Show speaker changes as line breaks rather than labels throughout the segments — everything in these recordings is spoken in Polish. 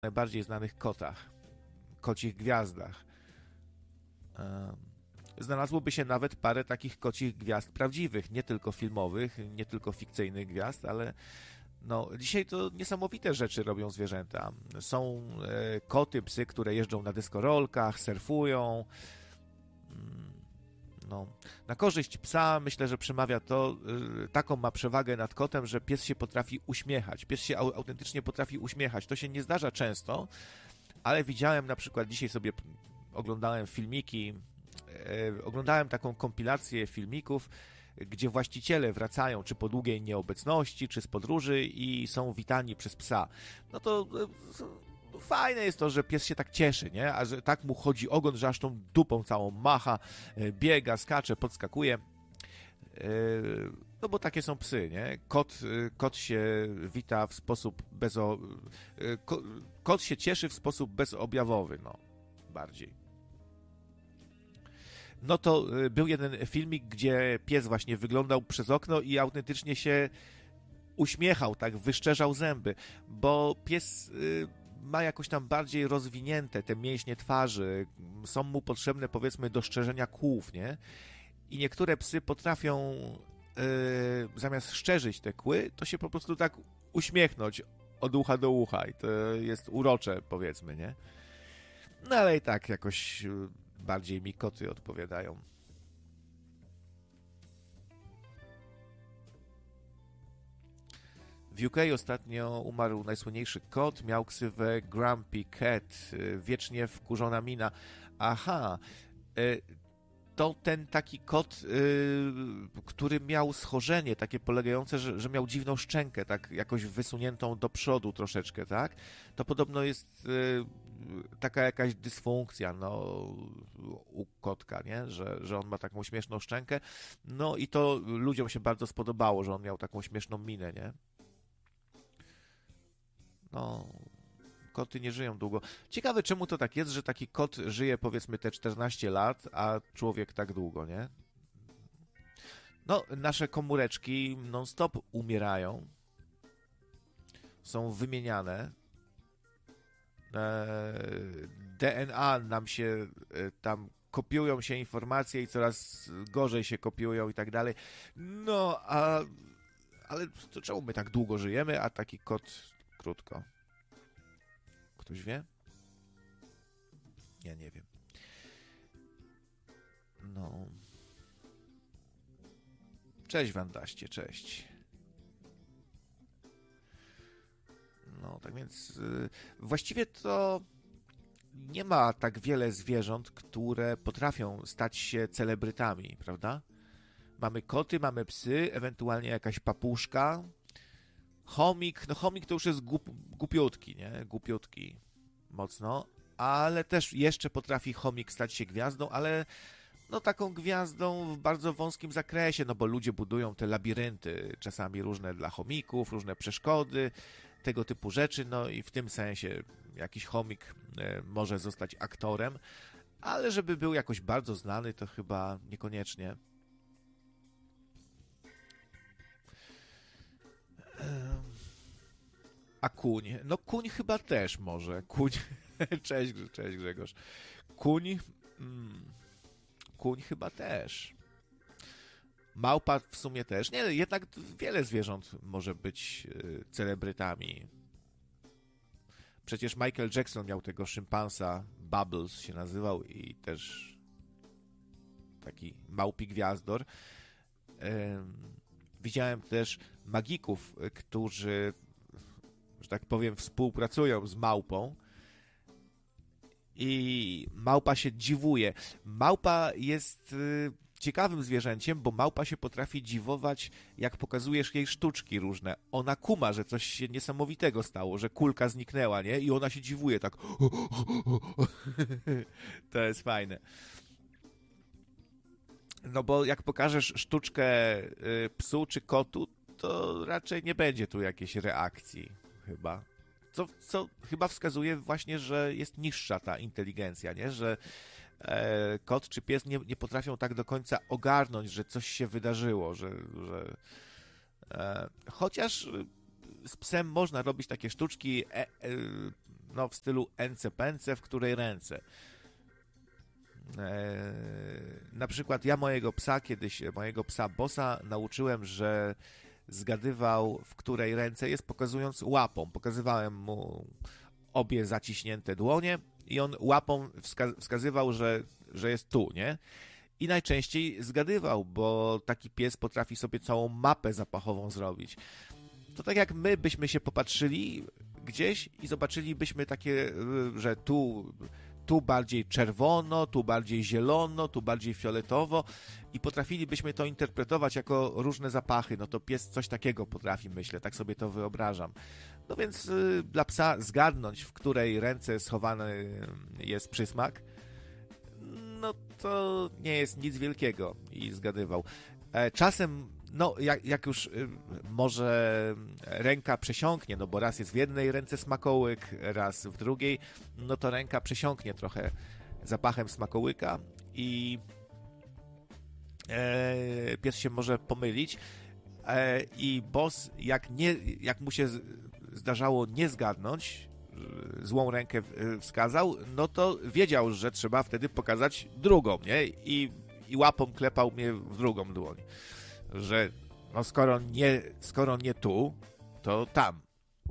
najbardziej znanych kotach, kocich gwiazdach. Znalazłoby się nawet parę takich kocich gwiazd prawdziwych, nie tylko filmowych, nie tylko fikcyjnych gwiazd, ale no, dzisiaj to niesamowite rzeczy robią zwierzęta. Są koty, psy, które jeżdżą na deskorolkach, surfują. No, na korzyść psa myślę, że przemawia to, taką ma przewagę nad kotem, że pies się potrafi uśmiechać. Pies się autentycznie potrafi uśmiechać. To się nie zdarza często, ale widziałem na przykład, dzisiaj sobie oglądałem filmiki, oglądałem taką kompilację filmików, gdzie właściciele wracają czy po długiej nieobecności, czy z podróży i są witani przez psa. No to fajne jest to, że pies się tak cieszy, nie? A że tak mu chodzi ogon, że aż tą dupą całą macha, biega, skacze, podskakuje. No bo takie są psy, nie? Kot się wita w sposób kot się cieszy w sposób bezobjawowy, no. Bardziej. No to był jeden filmik, gdzie pies właśnie wyglądał przez okno i autentycznie się uśmiechał, tak wyszczerzał zęby, bo pies ma jakoś tam bardziej rozwinięte te mięśnie twarzy, są mu potrzebne, powiedzmy, do szczerzenia kłów, nie? I niektóre psy potrafią zamiast szczerzyć te kły, to się po prostu tak uśmiechnąć od ucha do ucha i to jest urocze, powiedzmy, nie? No ale i tak jakoś bardziej mi koty odpowiadają. W UK ostatnio umarł najsłynniejszy kot, miał ksywę Grumpy Cat, wiecznie wkurzona mina. Aha, to ten taki kot, który miał schorzenie takie polegające, że miał dziwną szczękę, tak jakoś wysuniętą do przodu troszeczkę, tak? To podobno jest taka jakaś dysfunkcja, no, u kotka, nie? Że on ma taką śmieszną szczękę. No i to ludziom się bardzo spodobało, że on miał taką śmieszną minę, nie? No, koty nie żyją długo. Ciekawe, czemu to tak jest, że taki kot żyje powiedzmy te 14 lat, a człowiek tak długo, nie? No, nasze komóreczki non-stop umierają. Są wymieniane. DNA nam się tam kopiują się informacje i coraz gorzej się kopiują i tak dalej. No, ale to czemu my tak długo żyjemy, a taki kot krótko? Ktoś wie? Ja nie wiem. No. Cześć Wandaście, cześć. No, tak więc właściwie to nie ma tak wiele zwierząt, które potrafią stać się celebrytami, prawda? Mamy koty, mamy psy, ewentualnie jakaś papuszka. Chomik, no chomik to już jest głupiutki, nie? Głupiutki mocno, ale też jeszcze potrafi chomik stać się gwiazdą, ale no taką gwiazdą w bardzo wąskim zakresie, no bo ludzie budują te labirynty, czasami różne dla chomików, różne przeszkody, tego typu rzeczy, no i w tym sensie jakiś chomik może zostać aktorem, ale żeby był jakoś bardzo znany, to chyba niekoniecznie. A kuń? No kuń chyba też może. Kuń. Cześć Grzegorz. Kuń. Kuń chyba też. Małpa w sumie też. Nie, jednak wiele zwierząt może być celebrytami. Przecież Michael Jackson miał tego szympansa, Bubbles się nazywał i też taki małpi gwiazdor. Widziałem też magików, którzy, że tak powiem, współpracują z małpą i małpa się dziwuje. Małpa jest ciekawym zwierzęciem, bo małpa się potrafi dziwować, jak pokazujesz jej sztuczki różne. Ona kuma, że coś się niesamowitego stało, że kulka zniknęła, nie? I ona się dziwuje tak. To jest fajne. No bo jak pokażesz sztuczkę psu czy kotu, to raczej nie będzie tu jakiejś reakcji, chyba. Co chyba wskazuje właśnie, że jest niższa ta inteligencja, nie? Że kot czy pies nie potrafią tak do końca ogarnąć, że coś się wydarzyło, chociaż z psem można robić takie sztuczki, no w stylu ence pęce, w której ręce. Na przykład ja mojego psa Bossa nauczyłem, że zgadywał, w której ręce jest, pokazując łapą. Pokazywałem mu obie zaciśnięte dłonie i on łapą wskazywał, że jest tu, nie? I najczęściej zgadywał, bo taki pies potrafi sobie całą mapę zapachową zrobić. To tak jak my byśmy się popatrzyli gdzieś i zobaczylibyśmy takie, że tu bardziej czerwono, tu bardziej zielono, tu bardziej fioletowo i potrafilibyśmy to interpretować jako różne zapachy. No to pies coś takiego potrafi, myślę, tak sobie to wyobrażam. No więc dla psa zgadnąć, w której ręce schowany jest przysmak, no to nie jest nic wielkiego i zgadywał. Czasem, no jak już może ręka przesiąknie, no bo raz jest w jednej ręce smakołyk, raz w drugiej, no to ręka przesiąknie trochę zapachem smakołyka i pies się może pomylić i Boss, jak mu się zdarzało nie zgadnąć, złą rękę wskazał, no to wiedział, że trzeba wtedy pokazać drugą, nie? I łapą klepał mnie w drugą dłoń. Że no skoro nie tu, to tam.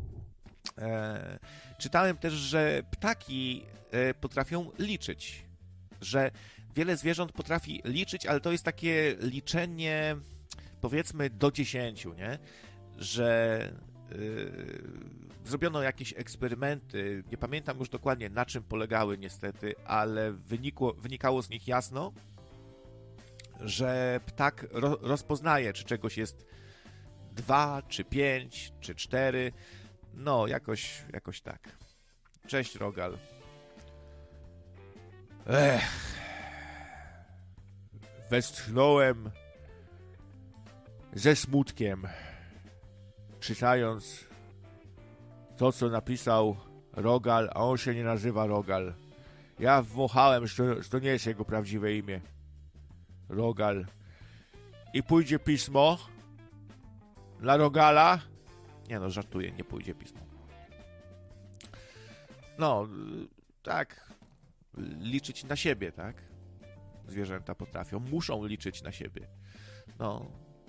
Czytałem też, że ptaki potrafią liczyć. Że wiele zwierząt potrafi liczyć, ale to jest takie liczenie, powiedzmy, do 10, nie? Że zrobiono jakieś eksperymenty, nie pamiętam już dokładnie, na czym polegały niestety, ale wynikało z nich jasno, że ptak rozpoznaje, czy czegoś jest 2, czy 5, czy 4. No, jakoś tak. Cześć, Rogal. Westchnąłem ze smutkiem, czytając to, co napisał Rogal, a on się nie nazywa Rogal. Ja wąchałem, że to nie jest jego prawdziwe imię. Rogal. I pójdzie pismo dla Rogala. Nie no, żartuję, nie pójdzie pismo. No, tak. Liczyć na siebie, tak? Zwierzęta potrafią. Muszą liczyć na siebie. No.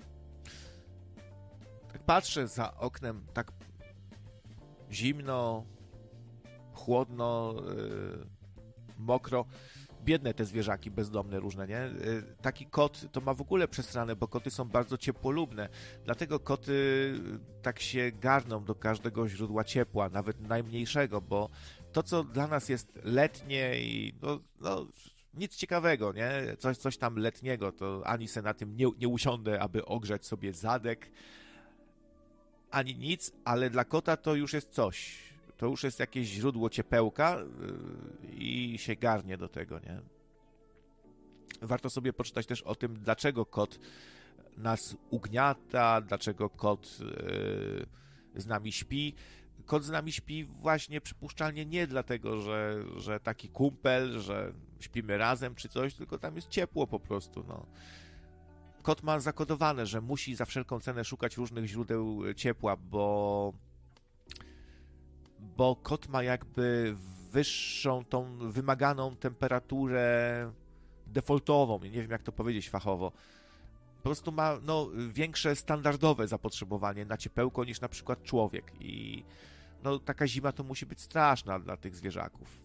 Tak patrzę za oknem, tak zimno, chłodno, mokro. Biedne te zwierzaki bezdomne różne, nie? Taki kot to ma w ogóle przesrane, bo koty są bardzo ciepłolubne. Dlatego koty tak się garną do każdego źródła ciepła, nawet najmniejszego, bo to, co dla nas jest letnie i no nic ciekawego, nie? Coś tam letniego, to ani se na tym nie usiądę, aby ogrzać sobie zadek, ani nic, ale dla kota to już jest coś. To już jest jakieś źródło ciepełka i się garnie do tego, nie? Warto sobie poczytać też o tym, dlaczego kot nas ugniata, dlaczego kot z nami śpi. Kot z nami śpi właśnie przypuszczalnie nie dlatego, że taki kumpel, że śpimy razem czy coś, tylko tam jest ciepło po prostu, no. Kot ma zakodowane, że musi za wszelką cenę szukać różnych źródeł ciepła, bo kot ma jakby wyższą tą wymaganą temperaturę defaultową, nie wiem jak to powiedzieć fachowo. Po prostu ma większe standardowe zapotrzebowanie na ciepełko niż na przykład człowiek i taka zima to musi być straszna dla tych zwierzaków.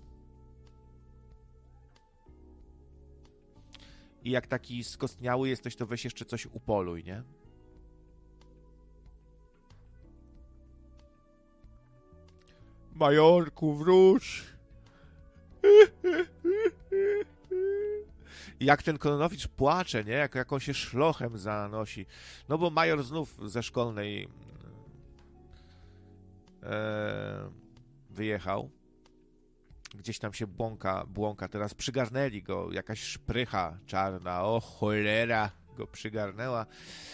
I jak taki skostniały jesteś, to weź jeszcze coś upoluj, nie? Majorku, wróć! I jak ten Kononowicz płacze, nie? Jak on się szlochem zanosi. No bo major znów ze szkolnej wyjechał. Gdzieś tam się błąka. Teraz przygarnęli go. Jakaś szprycha czarna. O cholera go przygarnęła.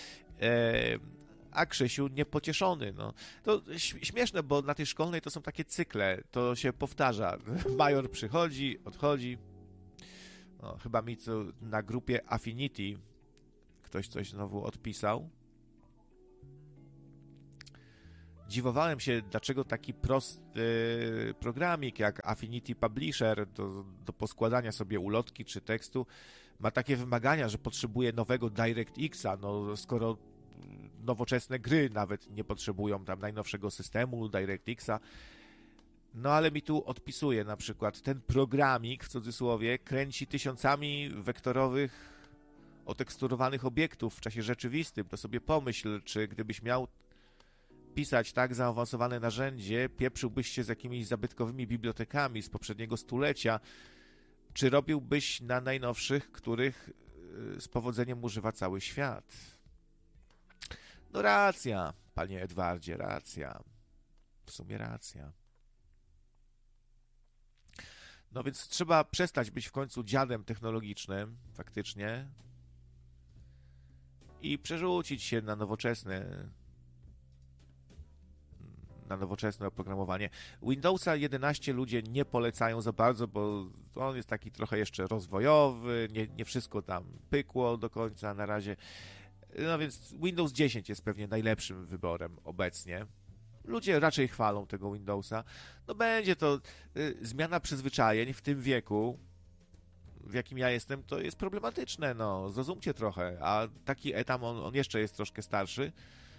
A Krzysiu niepocieszony. No. To śmieszne, bo na tej szkolnej to są takie cykle. To się powtarza. Major przychodzi, odchodzi. No, chyba mi to na grupie Affinity ktoś coś znowu odpisał. dziwowałem się, dlaczego taki prosty programik jak Affinity Publisher do poskładania sobie ulotki czy tekstu ma takie wymagania, że potrzebuje nowego DirectXa, no skoro nowoczesne gry nawet nie potrzebują tam najnowszego systemu DirectXa. No ale mi tu odpisuje na przykład ten programik, w cudzysłowie, kręci tysiącami wektorowych oteksturowanych obiektów w czasie rzeczywistym. To sobie pomyśl, czy gdybyś miał pisać tak zaawansowane narzędzie, pieprzyłbyś się z jakimiś zabytkowymi bibliotekami z poprzedniego stulecia, czy robiłbyś na najnowszych, których z powodzeniem używa cały świat? No racja, panie Edwardzie, racja. W sumie racja. No więc trzeba przestać być w końcu dziadem technologicznym, faktycznie, i przerzucić się na nowoczesne oprogramowanie. Windowsa 11 ludzie nie polecają za bardzo, bo on jest taki trochę jeszcze rozwojowy, nie wszystko tam pykło do końca na razie. No więc Windows 10 jest pewnie najlepszym wyborem obecnie. Ludzie raczej chwalą tego Windowsa. No będzie to zmiana przyzwyczajeń w tym wieku, w jakim ja jestem, to jest problematyczne, no, zrozumcie trochę, a taki etam, on jeszcze jest troszkę starszy,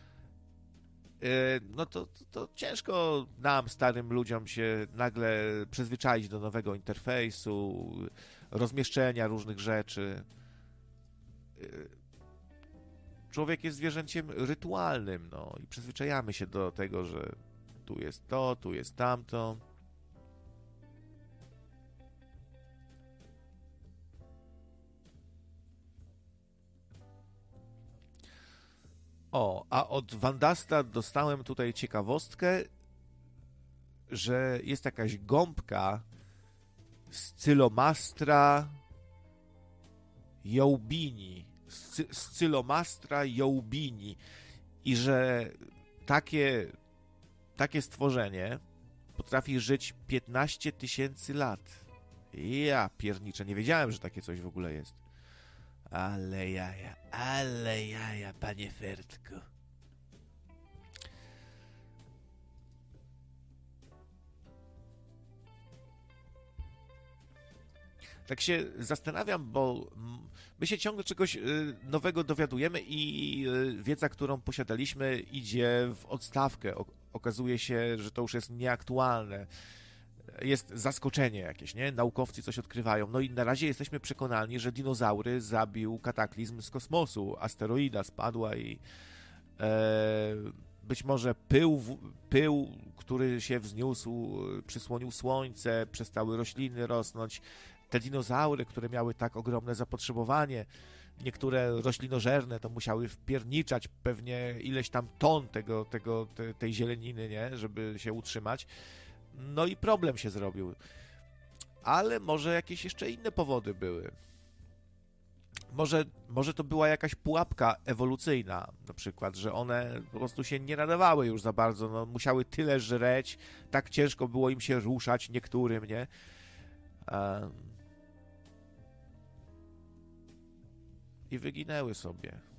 no to ciężko nam, starym ludziom, się nagle przyzwyczaić do nowego interfejsu, rozmieszczenia różnych rzeczy. Człowiek jest zwierzęciem rytualnym, no, i przyzwyczajamy się do tego, że tu jest to, tu jest tamto. O, a od Wandasta dostałem tutaj ciekawostkę, że jest jakaś gąbka Scylomastra joubini. Scylomastra joubini. I że takie stworzenie potrafi żyć 15 000 lat. Ja pierniczę, nie wiedziałem, że takie coś w ogóle jest. Ale jaja, panie Fertku. Tak się zastanawiam, bo my się ciągle czegoś nowego dowiadujemy i wiedza, którą posiadaliśmy, idzie w odstawkę. Okazuje się, że to już jest nieaktualne. Jest zaskoczenie jakieś, nie? Naukowcy coś odkrywają. No i na razie jesteśmy przekonani, że dinozaury zabił kataklizm z kosmosu. Asteroida spadła i być może pył, który się wzniósł, przysłonił słońce, przestały rośliny rosnąć. Te dinozaury, które miały tak ogromne zapotrzebowanie, niektóre roślinożerne, to musiały wpierniczać pewnie ileś tam ton tej zieleniny, nie? Żeby się utrzymać. No i problem się zrobił. Ale może jakieś jeszcze inne powody były. Może to była jakaś pułapka ewolucyjna, na przykład, że one po prostu się nie nadawały już za bardzo, no, musiały tyle żreć, tak ciężko było im się ruszać niektórym, nie? I wyginęły sobie.